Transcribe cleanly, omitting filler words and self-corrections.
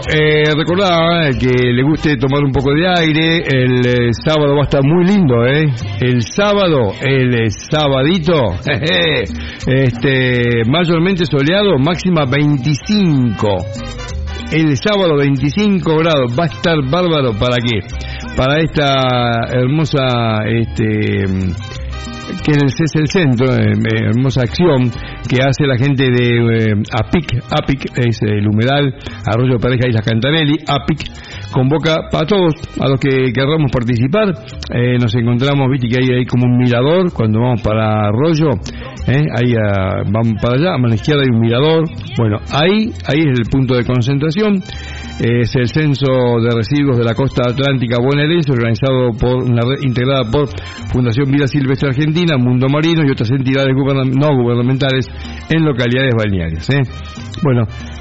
Recordaba que le guste tomar un poco de aire. El sábado va a estar muy lindo, el sábado, el sabadito, mayormente soleado, máxima 25. El sábado 25 grados, va a estar bárbaro. ¿Para qué? Para esta hermosa que es el centro, hermosa acción que hace la gente de APIC es el humedal, Arroyo Pareja Islas Cantarelli. APIC convoca a todos, a los que querramos participar. Nos encontramos, viste que hay como un mirador cuando vamos para Arroyo, ahí vamos para allá, a mano izquierda hay un mirador. Bueno, ahí es el punto de concentración. Es el censo de residuos de la costa atlántica bonaerense, organizado por una red integrada por Fundación Vida Silvestre Argentina, Mundo Marino y otras entidades no gubernamentales en localidades balnearias. Bueno,